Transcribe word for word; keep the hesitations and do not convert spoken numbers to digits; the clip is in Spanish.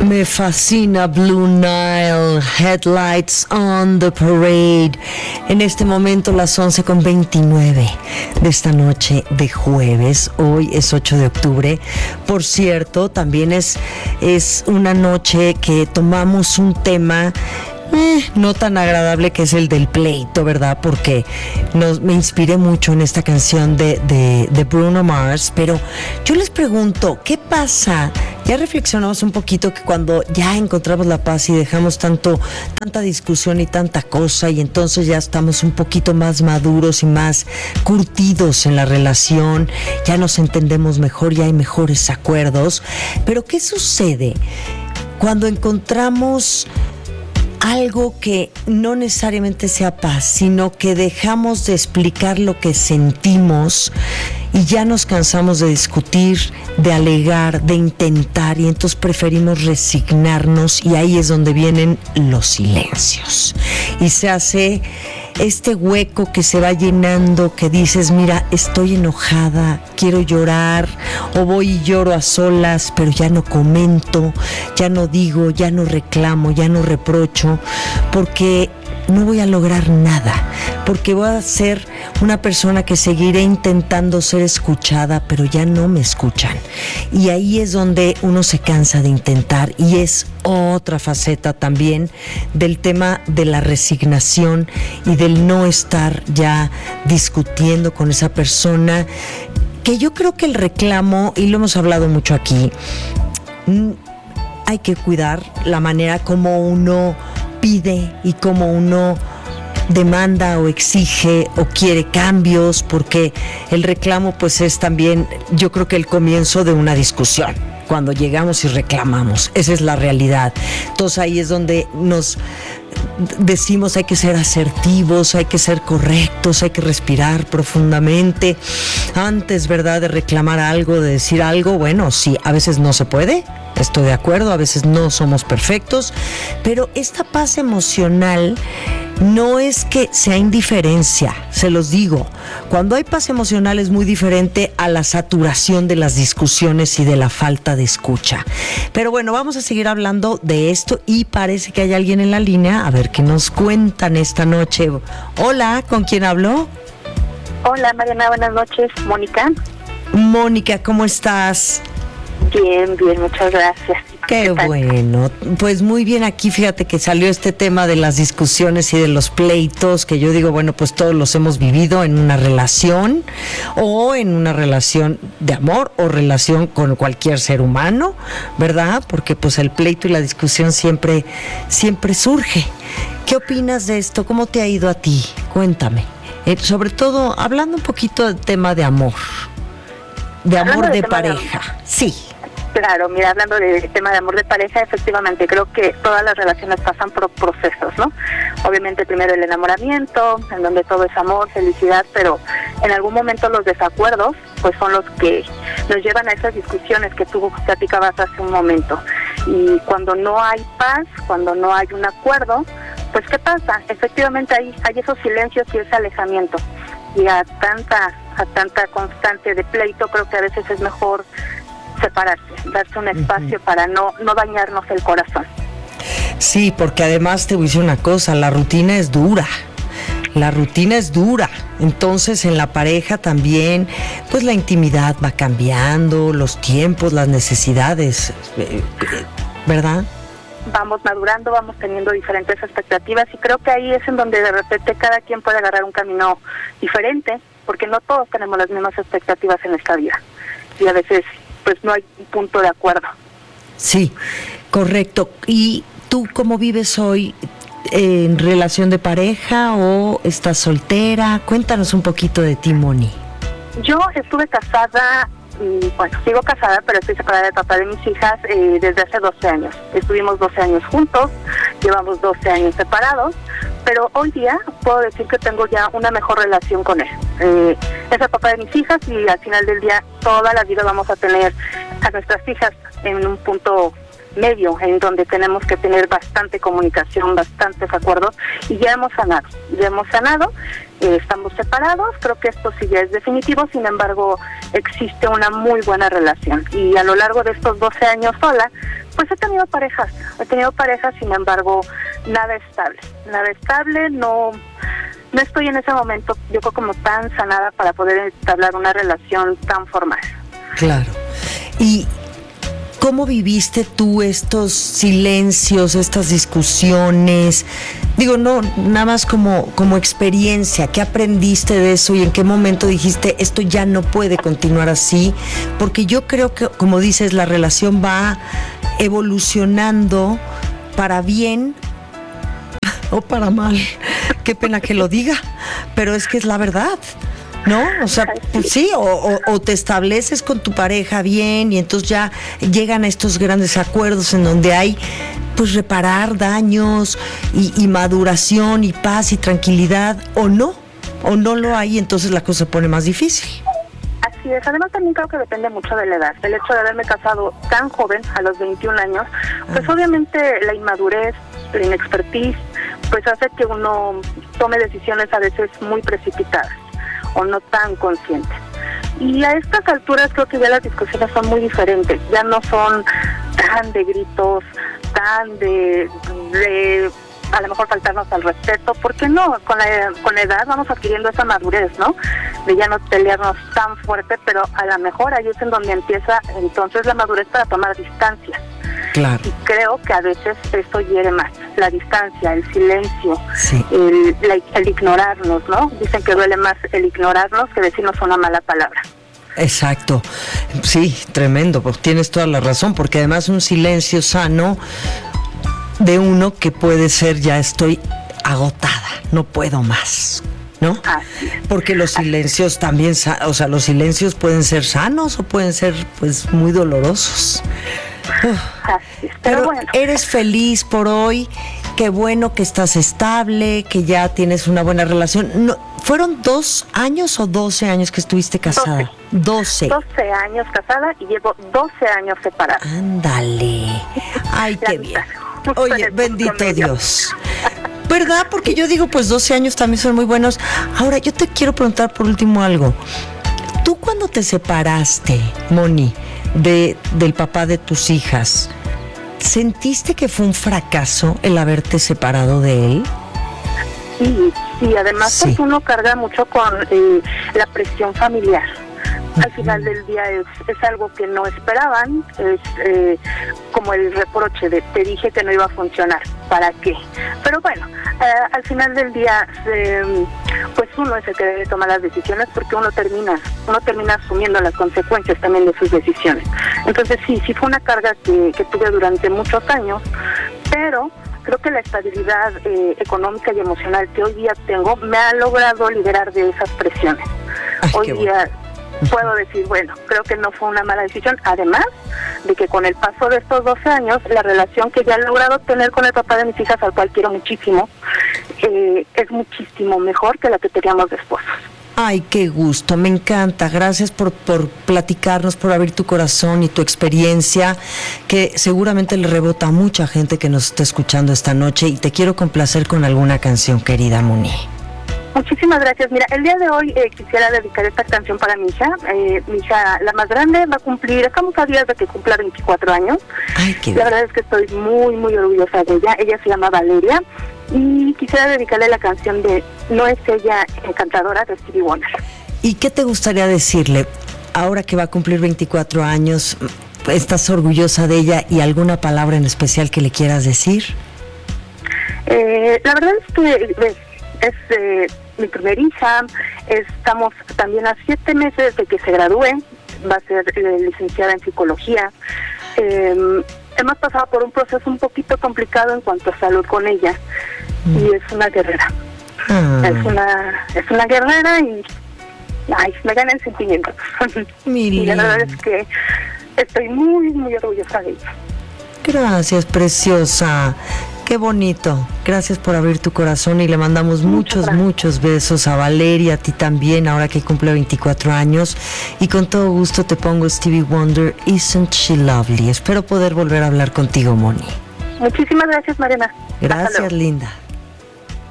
Me fascina Blue Nile, Headlights on the Parade. En este momento las once con veintinueve de esta noche de jueves. Hoy es ocho de octubre. Por cierto, también es, es una noche que tomamos un tema Eh, no tan agradable, que es el del pleito, ¿verdad? Porque nos, me inspiré mucho en esta canción de, de, de Bruno Mars. Pero yo les pregunto, ¿qué pasa? Ya reflexionamos un poquito que cuando ya encontramos la paz y dejamos tanto, tanta discusión y tanta cosa, y entonces ya estamos un poquito más maduros y más curtidos en la relación, ya nos entendemos mejor, ya hay mejores acuerdos. Pero ¿qué sucede cuando encontramos algo que no necesariamente sea paz, sino que dejamos de explicar lo que sentimos y ya nos cansamos de discutir, de alegar, de intentar, y entonces preferimos resignarnos, y ahí es donde vienen los silencios y se hace este hueco que se va llenando, que dices, mira, estoy enojada, quiero llorar, o voy y lloro a solas, pero ya no comento, ya no digo, ya no reclamo, ya no reprocho, porque no voy a lograr nada, porque voy a ser una persona que seguiré intentando ser escuchada, pero ya no me escuchan. Y ahí es donde uno se cansa de intentar, y es otra faceta también del tema de la resignación y del no estar ya discutiendo con esa persona, que yo creo que el reclamo, y lo hemos hablado mucho aquí, hay que cuidar la manera como uno pide y como uno demanda o exige o quiere cambios, porque el reclamo pues es también, yo creo que el comienzo de una discusión, cuando llegamos y reclamamos, esa es la realidad. Entonces ahí es donde nos decimos, hay que ser asertivos, hay que ser correctos, hay que respirar profundamente antes, ¿verdad?, de reclamar algo, de decir algo. Bueno, sí, a veces no se puede, estoy de acuerdo, a veces no somos perfectos, pero esta paz emocional no es que sea indiferencia, se los digo. Cuando hay paz emocional es muy diferente a la saturación de las discusiones y de la falta de escucha. Pero bueno, vamos a seguir hablando de esto, y parece que hay alguien en la línea. A ver qué nos cuentan esta noche. Hola, ¿con quién hablo? Hola, Mariana, buenas noches. Mónica. Mónica, ¿cómo estás? Bien, bien, muchas gracias. Qué, ¿Qué bueno, pues muy bien. Aquí fíjate que salió este tema de las discusiones y de los pleitos, que yo digo, bueno, pues todos los hemos vivido en una relación, o en una relación de amor, o relación con cualquier ser humano, ¿verdad? Porque pues el pleito y la discusión siempre, siempre surge. ¿Qué opinas de esto? ¿Cómo te ha ido a ti? Cuéntame. Eh, sobre todo, hablando un poquito del tema de amor, de Hablando amor de, de pareja, de... sí. Claro, mira, hablando del tema de amor de pareja, efectivamente creo que todas las relaciones pasan por procesos, ¿no? Obviamente primero el enamoramiento, en donde todo es amor, felicidad, pero en algún momento los desacuerdos pues son los que nos llevan a esas discusiones que tú platicabas hace un momento. Y cuando no hay paz, cuando no hay un acuerdo, pues ¿qué pasa? Efectivamente hay, hay esos silencios y ese alejamiento. Y a tanta, a tanta constante de pleito, creo que a veces es mejor separarse, darse un espacio uh-huh. para no, no dañarnos el corazón. Sí, porque además te voy a decir una cosa, la rutina es dura. La rutina es dura, entonces en la pareja también, pues la intimidad va cambiando, los tiempos, las necesidades, ¿verdad? Vamos madurando, vamos teniendo diferentes expectativas, y creo que ahí es en donde de repente cada quien puede agarrar un camino diferente, porque no todos tenemos las mismas expectativas en esta vida, y a veces pues no hay un punto de acuerdo. Sí, correcto. ¿Y tú cómo vives hoy? ¿En relación de pareja o estás soltera? Cuéntanos un poquito de ti, Moni. Yo estuve casada, y bueno, sigo casada, pero estoy separada del papá de mis hijas eh, desde hace doce años. Estuvimos doce años juntos, llevamos doce años separados, pero hoy día puedo decir que tengo ya una mejor relación con él. Eh, es el papá de mis hijas, y al final del día toda la vida vamos a tener a nuestras hijas en un punto medio en donde tenemos que tener bastante comunicación, bastantes acuerdos, y ya hemos sanado, ya hemos sanado, eh, estamos separados, creo que esto sí ya es definitivo, sin embargo existe una muy buena relación, y a lo largo de estos doce años sola, pues he tenido parejas, he tenido parejas, sin embargo, nada estable, nada estable, no... No estoy en ese momento, yo creo, como tan sanada para poder entablar una relación tan formal. Claro. ¿Y cómo viviste tú estos silencios, estas discusiones? Digo, no, nada más como, como experiencia. ¿Qué aprendiste de eso y en qué momento dijiste, esto ya no puede continuar así? Porque yo creo que, como dices, la relación va evolucionando para bien o para mal. Qué pena que lo diga, pero es que es la verdad, ¿no? O sea, pues sí, o, o, o te estableces con tu pareja bien y entonces ya llegan a estos grandes acuerdos en donde hay, pues, reparar daños y, y maduración y paz y tranquilidad, o no, o no lo hay, entonces la cosa se pone más difícil. Así es, además también creo que depende mucho de la edad. El hecho de haberme casado tan joven, a los veintiún años, pues ah. obviamente la inmadurez, la inexpertise, pues hace que uno tome decisiones a veces muy precipitadas o no tan conscientes. Y a estas alturas creo que ya las discusiones son muy diferentes, ya no son tan de gritos, tan de... de a lo mejor faltarnos al respeto, porque no, con la, con la edad vamos adquiriendo esa madurez, ¿no? De ya no pelearnos tan fuerte, pero a lo mejor ahí es en donde empieza entonces la madurez para tomar distancia. Claro. Y creo que a veces esto hiere más, la distancia, el silencio, sí. el, la, el ignorarnos, ¿no? Dicen que duele más el ignorarnos que decirnos una mala palabra. Exacto, sí, tremendo, pues tienes toda la razón, porque además un silencio sano de uno que puede ser, ya estoy agotada, no puedo más, ¿no? Porque los silencios también, o sea, los silencios pueden ser sanos o pueden ser, pues, muy dolorosos. Uf. Pero, pero bueno, eres feliz por hoy, qué bueno que estás estable, que ya tienes una buena relación. No, ¿fueron dos años o doce años que estuviste casada? Doce. Doce años casada y llevo doce años separada. Ándale. Ay, qué bien. Oye, bendito Dios. ¿Verdad? Porque yo digo, pues doce años también son muy buenos. Ahora, yo te quiero preguntar por último algo. Tú cuando te separaste, Moni, de, del papá de tus hijas, ¿sentiste que fue un fracaso el haberte separado de él? Sí, sí, además sí. Porque uno carga mucho con eh, la presión familiar. Al final del día es, es algo que no esperaban, es eh, como el reproche de te dije que no iba a funcionar, ¿para qué? Pero bueno, eh, al final del día eh, pues uno es el que debe tomar las decisiones porque uno termina, uno termina asumiendo las consecuencias también de sus decisiones. Entonces sí, sí fue una carga que, que tuve durante muchos años, pero creo que la estabilidad eh, económica y emocional que hoy día tengo me ha logrado liberar de esas presiones. Ay, hoy día... Bueno. Puedo decir, bueno, creo que no fue una mala decisión, además de que con el paso de estos doce años, la relación que ya he logrado tener con el papá de mis hijas, al cual quiero muchísimo, eh, es muchísimo mejor que la que teníamos de esposos. Ay, qué gusto, me encanta, gracias por, por platicarnos, por abrir tu corazón y tu experiencia, que seguramente le rebota a mucha gente que nos está escuchando esta noche, y te quiero complacer con alguna canción, querida Moni. Muchísimas gracias. Mira, el día de hoy eh, quisiera dedicar esta canción para mi hija. Eh, mi hija, la más grande, va a cumplir, estamos a días de que cumpla veinticuatro años. Ay, qué la verdad es que estoy muy, muy orgullosa de ella. Ella se llama Valeria y quisiera dedicarle la canción de No es ella encantadora de Stevie Wonder. ¿Y qué te gustaría decirle ahora que va a cumplir veinticuatro años? ¿Estás orgullosa de ella y alguna palabra en especial que le quieras decir? Eh, la verdad es que es, es eh, mi primer hija, estamos también a siete meses de que se gradúe, va a ser eh, licenciada en psicología. Eh, hemos pasado por un proceso un poquito complicado en cuanto a salud con ella, mm. y es una guerrera. Ah. Es una es una guerrera y ay, me gana el sentimiento. Y la verdad es que estoy muy, muy orgullosa de ella. Gracias, preciosa. Qué bonito. Gracias por abrir tu corazón y le mandamos muchos, gracias. muchos besos a Valeria, a ti también, ahora que cumple veinticuatro años. Y con todo gusto te pongo Stevie Wonder, Isn't She Lovely. Espero poder volver a hablar contigo, Moni. Muchísimas gracias, Mariana. Gracias, linda.